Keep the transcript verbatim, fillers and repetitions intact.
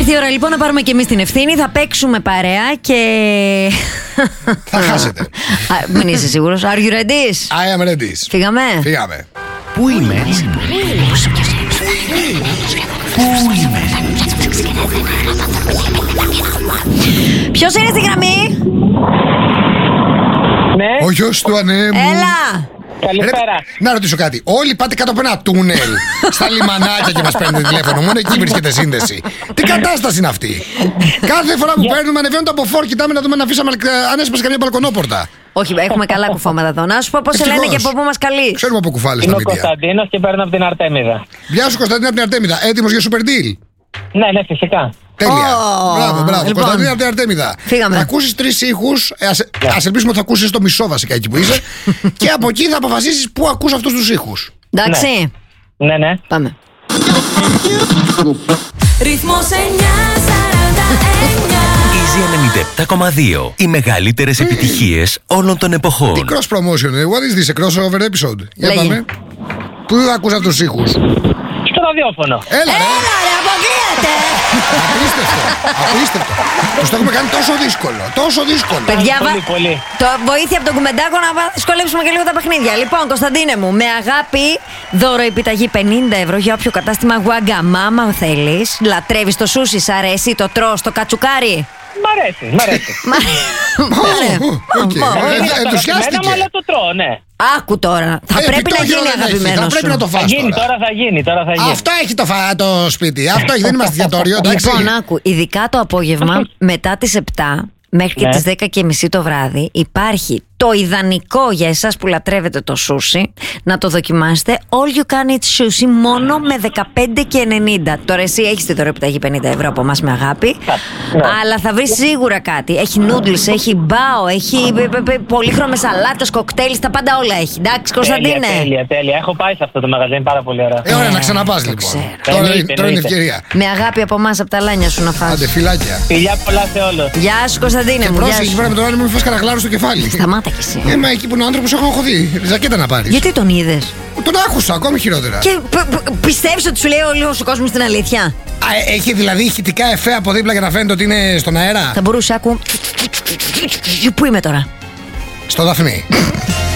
Ήρθε η ώρα λοιπόν να πάρουμε και εμείς την ευθύνη. Θα παίξουμε παρέα και. Θα χάσετε. Μην είσαι σίγουρος. Are you ready? I am ready. Φύγαμε. Φύγαμε. Πού είμαι? Πού είμαι? Ποιος είναι στη γραμμή? Ναι. Ο γιος του ανέμου. Έλα. Καλησπέρα. Ρε, να ρωτήσω κάτι. Όλοι πάτε κάτω από ένα τούνελ στα λιμανάκια και μας παίρνετε τηλέφωνο. Μόνο εκεί βρίσκεται σύνδεση. Τι κατάσταση είναι αυτή? Κάθε φορά που παίρνουμε ανεβαίνουν το από φόρ, κοιτάμε να δούμε να αφήσαμε αν έσπασε καμία μπαλκονόπορτα. Όχι, έχουμε καλά κουφώματα εδώ. Να σου πω πώς σε λένε και από πού μας καλείς. Ξέρουμε από κουφάλες Είμαι στα ο μύτια. Κωνσταντίνος και παίρνω από την Αρτέμιδα. Γεια σου Κωνσταντίνα από την Αρτέμιδα. Έτοιμος για Super Deal? Ναι, ναι, φυσικά. Τέλεια. Oh, Μπράβο, μπράβο. λοιπόν. Κωνσταντίνα από την Αρτέμιδα. Φύγαμε. Θα ακούσεις τρεις ήχους. Ε, ας, ας ελπίσουμε ότι θα ακούσεις το μισό βασικά εκεί που είσαι. Και από εκεί θα αποφασίσεις πού ακούς αυτούς τους ήχους. Εντάξει. Ναι, ναι. Πάμε. Ρυθμός εννιά σαράντα εννιά. Easy ενενήντα επτά κόμμα δύο. Οι μεγαλύτερες επιτυχίες όλων των Τι εποχών. cross promotion, ε? What is this, a crossover episode? Για Λέγε. πάμε. Πού ακούς αυτούς τους ήχους? Στο ραδιόφωνο. Έλα ρε. Έλα ρε, αποκλείεται. Απίστευτο. Απίστευτο. Τους το έχουμε κάνει τόσο δύσκολο. Τόσο δύσκολο. Παιδιά, Πολύ, βα- πολύ. το βοήθεια από τον κουμεντάκο να βα- δυσκολεύσουμε και λίγο τα παιχνίδια. Λοιπόν, Κωνσταντίνε μου, με αγάπη, δώρο επιταγή πενήντα ευρώ για όποιο κατάστημα Wagamama θέλεις. Λατρεύεις το σούσι, σ' αρέσει, το τρως, το κατσουκάρι. Μ' αρέσει, μ' αρέσει. Ωραία. οκ. Ω, ω, Ε, Είναι ε, ενθουσιάστηκε. αγαπημένο, αλλά το τρώω, ναι. Άκου τώρα. Θα Ε, πρέπει να επιτόκιο γίνει δεν έχει. αγαπημένο Θα πρέπει να το σου. Θα φας γίνει, τώρα. τώρα θα γίνει, τώρα θα γίνει. Αυτό έχει το, φα... το σπίτι. Αυτό έχει, δεν είμαστε εστιατόριο, εντάξει. Λοιπόν, άκου, ειδικά το απόγευμα μετά τις επτά μέχρι και Ναι. τις δέκα και μισή το βράδυ υπάρχει το ιδανικό για εσάς που λατρεύετε το σούσι, να το δοκιμάσετε. All you can eat sushi μόνο με δεκαπέντε και ενενήντα. Τώρα εσύ έχεις τη δωρεοπιταγή πενήντα ευρώ από εμάς με αγάπη, Ναι. αλλά θα βρεις σίγουρα κάτι. Έχει noodles, έχει μπάο, έχει π- π- π- πολύχρωμες σαλάτες, κοκτέιλ, τα πάντα όλα έχει. Εντάξει, Κωνσταντίνε. Τέλεια, τέλεια, τέλεια. Έχω πάει σε αυτό το μαγαζί, είναι πάρα πολύ ωραία. Ε, ωραία, να ξαναπάς λοιπόν. ξέρω. Τώρα, Εννοείται, τώρα είναι εννοείται. ευκαιρία. Με αγάπη από εμάς, από τα λάνια σου να φας. Άντε, φυλάκια. Φιλιά πολλά σε όλους. Γεια σου, Κωνσταντίνε Και μου. Γεια πρόσεχε εκεί σου. πέρα με τον άλλο, μην φας καραγλάρο στο κεφάλι. Σταμάτα κι εσύ. Ε, μα εκεί που είναι ο άνθρωπος έχω αγχωθεί. Ζακέτα να πάρεις. Γιατί τον είδες? Τον άκουσα, ακόμη χειρότερα. Και π- π- πιστεύεις ότι σου λέει όλος ο κόσμος την αλήθεια? Α, ε, έχει δηλαδή ηχητικά εφέ από δίπλα για να φαίνεται ότι είναι στον αέρα. Θα μπορούσε, άκου. Πού είμαι τώρα? Στο Δαφνί.